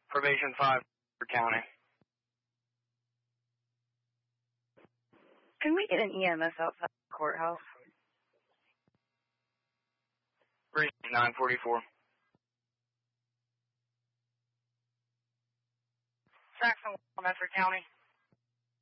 Probation 5 for county. Can we get an EMS outside the courthouse? Breeze 944. Saxon, Metro County.